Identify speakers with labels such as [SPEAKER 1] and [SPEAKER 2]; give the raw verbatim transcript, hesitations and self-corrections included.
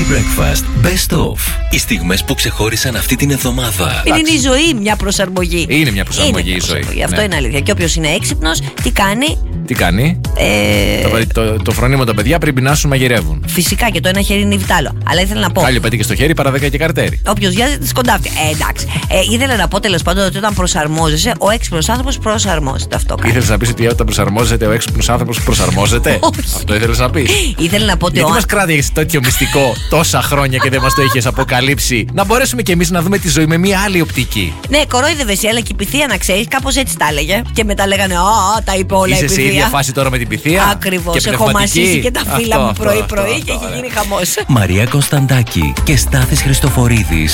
[SPEAKER 1] Early Breakfast Best Of. Οι στιγμές που ξεχώρισαν αυτή την εβδομάδα.
[SPEAKER 2] Είναι η ζωή μια προσαρμογή.
[SPEAKER 3] Είναι μια προσαρμογή
[SPEAKER 2] είναι
[SPEAKER 3] η ζωή.
[SPEAKER 2] προσαρμογή. Αυτό
[SPEAKER 3] ναι.
[SPEAKER 2] είναι αλήθεια. Και όποιος είναι έξυπνος, τι κάνει?
[SPEAKER 3] Τι κάνει?
[SPEAKER 2] Ε...
[SPEAKER 3] Το, το, το φρονίμο τα παιδιά πριν πεινάσουν μαγειρεύουν.
[SPEAKER 2] Φυσικά και το ένα χέρι είναι βιτάλο. Αλλά ήθελα να πω.
[SPEAKER 3] Κάλιο πετύχει στο χέρι, παρά δέκα και καρτέρι.
[SPEAKER 2] Όποιος βιάζει τη σκοντάφτει. Ε, εντάξει. Ε, ήθελα να πω τέλος πάντων ότι όταν προσαρμόζεσαι, ο έξυπνος άνθρωπος προσαρμόζεται. Αυτό κάνει.
[SPEAKER 3] Ήθελες να πεις ότι όταν προσαρμόζεται ο έξυπνος άνθρωπος προσαρμόζεται?
[SPEAKER 2] Όχι.
[SPEAKER 3] Αυτό ήθελες να πεις?
[SPEAKER 2] Ήθελα να πω ότι.
[SPEAKER 3] Γιατί
[SPEAKER 2] ο...
[SPEAKER 3] μας κράτηγες τέτοιο μυστικό τόσα χρόνια και δεν μας το είχες αποκαλύψει? Να μπορέσουμε κι εμείς να δούμε τη ζωή με μια άλλη οπτική.
[SPEAKER 2] Ναι, κορόιδευε, αλλά και η πυθία να ξέρει, κάπως έτσι τα έλεγε. Και μετά λέγανε, Α, τα είπε όλα η
[SPEAKER 3] Είσαι σε
[SPEAKER 2] πυθία.
[SPEAKER 3] ίδια φάση τώρα με την πυθία?
[SPEAKER 2] Ακριβώς. Έχω μασίσει και τα φύλλα μου πρωί-πρωί και έχει γίνει χαμός.
[SPEAKER 1] Μαρία Κωνσταντάκη και Στάθης Χριστοφορίδης